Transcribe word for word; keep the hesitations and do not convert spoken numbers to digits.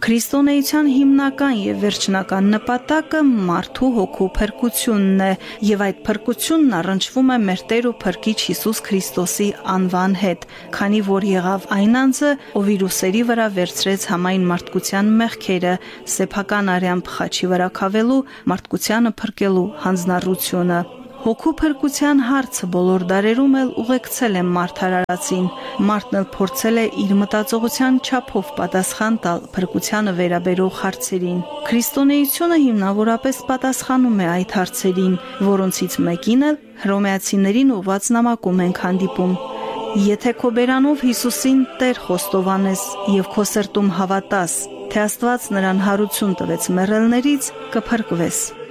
Քրիստոնեության հիմնական եւ վերջնական նպատակը մարդու հոգու փրկությունն է, եւ այդ փրկությունն առնչվում է մեր Տեր ու Փրկիչ Հիսուս Քրիստոսի անվան հետ, քանի որ եղավ այն անձը, ով իր ուսերի վրա վերցրեց համայն մարդկության մեղքերը, սեփական արյան խաչի վրա քավելու, մարդկությանը փրկելու հանձնառությունը։ Հոգու փրկության հարցը բոլոր դարերում էլ ուղեկցել է մարդարարածին։ Մարդն էլ փորձել է իր մտածողության չափով պատասխան տալ փրկությանը վերաբերող հարցերին։ Քրիստոնեությունը հիմնավորապես պատասխանում է այդ հարցերին, որոնցից մեկին էլ Հռոմեացիներին ուղված նամակում ենք հանդիպում։ Եթե քո բերանով Հիսուսին Տեր խոստովանես եւ քո սրտում հավատաս, թե Աստված նրան հարություն տվեց մեռելներից, կփրկվես։